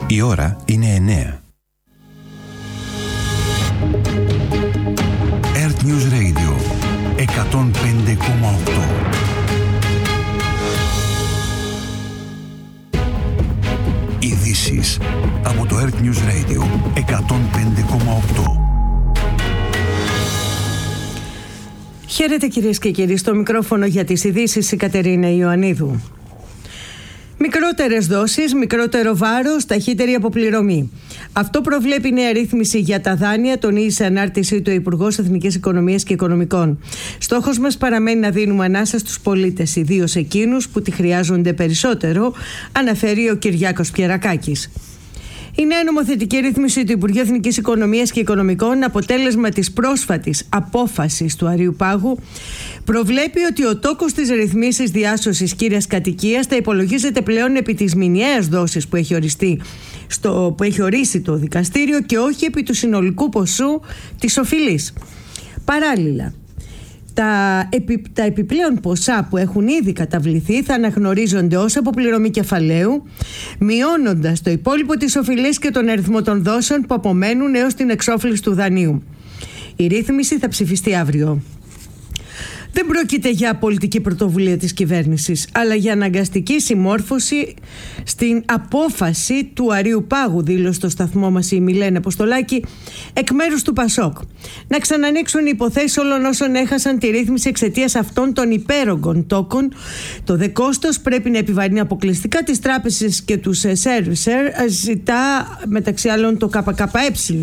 Η ώρα είναι 9. Earth News Radio 105,8. Ειδήσεις από το Earth News Radio 105,8. Χαίρετε κυρίες και κύριοι, στο μικρόφωνο για τις ειδήσεις η Κατερίνα Ιωαννίδου. Μικρότερες δόσεις, μικρότερο βάρος, ταχύτερη αποπληρωμή. Αυτό προβλέπει η νέα ρύθμιση για τα δάνεια, τονίζει σε ανάρτησή του ο Υπουργός Εθνικής Οικονομίας και Οικονομικών. Στόχος μας παραμένει να δίνουμε ανάσα στους πολίτες, ιδίως εκείνους που τη χρειάζονται περισσότερο, αναφέρει ο Κυριάκος Πιερακάκης. Η νέα νομοθετική ρύθμιση του Υπουργείου Εθνικής Οικονομίας και Οικονομικών, αποτέλεσμα της πρόσφατης απόφασης του Αρείου Πάγου, προβλέπει ότι ο τόκος της ρυθμίσης διάσωσης κύριας κατοικίας θα υπολογίζεται πλέον επί της μηνιαίας δόσης που έχει ορίσει το δικαστήριο και όχι επί του συνολικού ποσού της οφειλής. Παράλληλα, τα επιπλέον ποσά που έχουν ήδη καταβληθεί θα αναγνωρίζονται ως αποπληρωμή κεφαλαίου, μειώνοντας το υπόλοιπο της οφειλής και τον αριθμό των δόσεων που απομένουν έως την εξόφληση του δανείου. Η ρύθμιση θα ψηφιστεί αύριο. Δεν πρόκειται για πολιτική πρωτοβουλία της κυβέρνησης, αλλά για αναγκαστική συμμόρφωση στην απόφαση του Αρείου Πάγου, δήλωσε στο σταθμό μας η Μιλένα Αποστολάκη, εκ μέρους του Πασόκ. Να ξανανοίξουν οι υποθέσεις όλων όσων έχασαν τη ρύθμιση εξαιτίας αυτών των υπέρογκων τόκων. Το δε κόστος πρέπει να επιβαρύνει αποκλειστικά τις τράπεζες και τους servicer, ζητά μεταξύ άλλων το ΚΚΕ.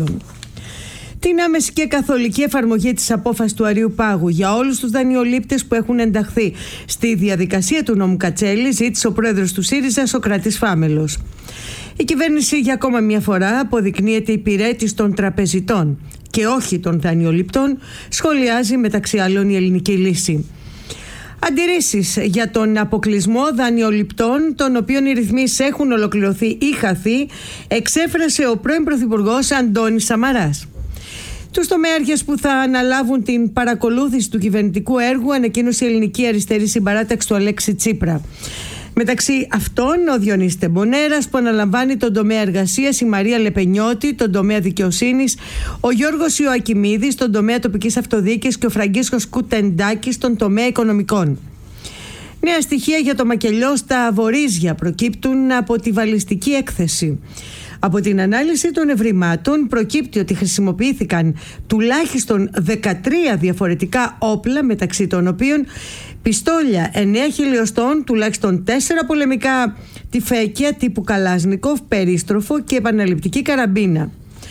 Την άμεση και καθολική εφαρμογή της απόφασης του Αρείου Πάγου για όλους τους δανειολήπτες που έχουν ενταχθεί στη διαδικασία του νόμου Κατσέλη, ζήτησε ο πρόεδρος του ΣΥΡΙΖΑ, Σωκράτης Φάμελος. Η κυβέρνηση για ακόμα μια φορά αποδεικνύεται υπηρέτης των τραπεζιτών και όχι των δανειοληπτών, σχολιάζει μεταξύ άλλων η Ελληνική Λύση. Αντιρρήσεις για τον αποκλεισμό δανειοληπτών, των οποίων οι ρυθμίσεις έχουν ολοκληρωθεί ή χαθεί, εξέφρασε ο πρώην Πρωθυπουργός Αντώνης Σαμαράς. Τους τομέαρχες που θα αναλάβουν την παρακολούθηση του κυβερνητικού έργου ανακοίνωσε η Ελληνική Αριστερή Συμπαράταξη του Αλέξη Τσίπρα. Μεταξύ αυτών ο Διονύσης Τεμπονέρας που αναλαμβάνει τον τομέα εργασίας, η Μαρία Λεπενιώτη τον τομέα δικαιοσύνης, ο Γιώργος Ιωακιμίδης τον τομέα τοπικής αυτοδιοίκησης και ο Φραγκίσκος Κουτεντάκης στον τομέα οικονομικών. Νέα στοιχεία για το μακελιό στα Βορίζια προκύπτουν από τη βαλιστική έκθεση. Από την ανάλυση των ευρημάτων προκύπτει ότι χρησιμοποιήθηκαν τουλάχιστον 13 διαφορετικά όπλα, μεταξύ των οποίων πιστόλια 9 χιλιοστών, τουλάχιστον 4 πολεμικά τυφέκια τύπου Καλάσνικοφ, περίστροφο και επαναληπτική καραμπίνα.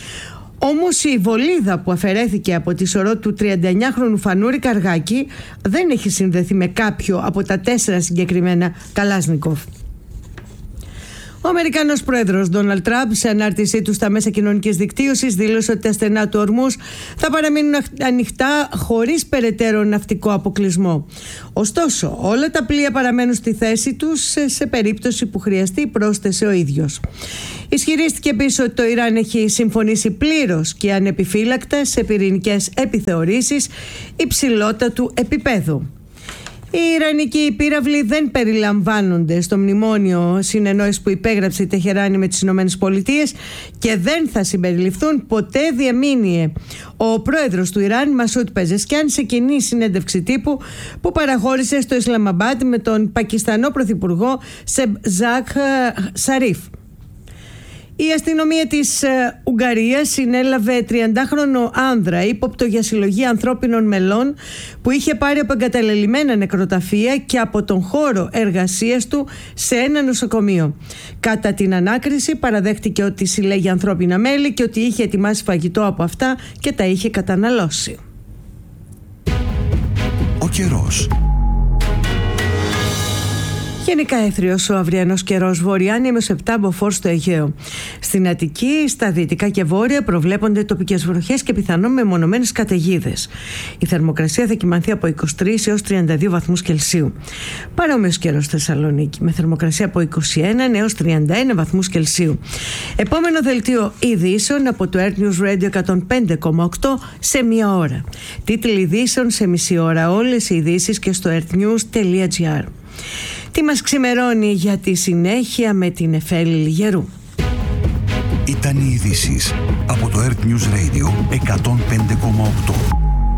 Όμως η βολίδα που αφαιρέθηκε από τη σωρό του 39χρονου Φανούρη Καργάκη δεν έχει συνδεθεί με κάποιο από τα 4 συγκεκριμένα Καλάσνικοφ. Ο Αμερικανός πρόεδρος Ντόναλντ Τραμπ, σε ανάρτησή του στα μέσα κοινωνικής δικτύωσης, δήλωσε ότι τα στενά του Ορμούζ θα παραμείνουν ανοιχτά χωρίς περαιτέρω ναυτικό αποκλεισμό. Ωστόσο, όλα τα πλοία παραμένουν στη θέση τους σε περίπτωση που χρειαστεί, πρόσθεσε ο ίδιος. Ισχυρίστηκε επίσης ότι το Ιράν έχει συμφωνήσει πλήρως και ανεπιφύλακτα σε πυρηνικές επιθεωρήσεις υψηλότατου επίπεδου. Οι ιρανικοί πύραυλοι δεν περιλαμβάνονται στο μνημόνιο συνεννόησης που υπέγραψε η Τεχεράνη με τις ΗΠΑ και δεν θα συμπεριληφθούν ποτέ, διαμήνυε ο πρόεδρος του Ιράν, Μασούτ Πεζεσκιάν, σε κοινή συνέντευξη τύπου που παραχώρησε στο Ισλαμαμπάντ με τον Πακιστανό πρωθυπουργό Σεμπζάκ Σαρίφ. Η αστυνομία της Ουγγαρίας συνέλαβε 30χρονο άνδρα ύποπτο για συλλογή ανθρώπινων μελών που είχε πάρει από εγκαταλελειμμένα νεκροταφεία και από τον χώρο εργασίας του σε ένα νοσοκομείο. Κατά την ανάκριση παραδέχτηκε ότι συλλέγει ανθρώπινα μέλη και ότι είχε ετοιμάσει φαγητό από αυτά και τα είχε καταναλώσει. Ο καιρός. Γενικά έθριος ο αυριανός καιρός, βορειάνει με 7 μποφόρ στο Αιγαίο. Στην Αττική, στα δυτικά και βόρεια προβλέπονται τοπικές βροχές και πιθανόν μεμονωμένες καταιγίδες. Η θερμοκρασία θα κυμανθεί από 23 έως 32 βαθμούς Κελσίου. Παρόμοιος καιρός στη Θεσσαλονίκη, με θερμοκρασία από 21 έως 31 βαθμούς Κελσίου. Επόμενο δελτίο ειδήσεων από το Earth News Radio 105,8 σε μία ώρα. Τίτλοι ειδήσεων σε μισή ώρα, όλες οι ειδήσεις και στο earthnews.gr. Τι μας ξημερώνει για τη συνέχεια με την Εφέλη Λιγερού. Ήταν οι ειδήσεις από το Earth News Radio 105,8.